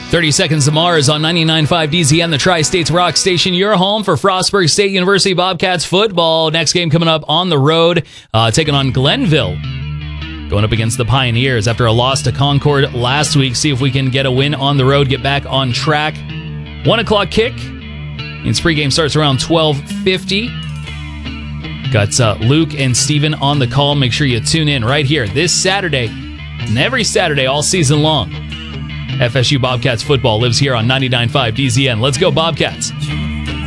30 Seconds to Mars on 99.5 DZN, the Tri-States Rock Station. Your home for Frostburg State University Bobcats football. Next game coming up on the road, taking on Glenville. Going up against the Pioneers after a loss to Concord last week. See if we can get a win on the road, get back on track. 1 o'clock kick. Means pregame starts around 12:50. Got Luke and Steven on the call. Make sure you tune in right here this Saturday and every Saturday all season long. FSU Bobcats football lives here on 99.5 DZN. Let's go Bobcats.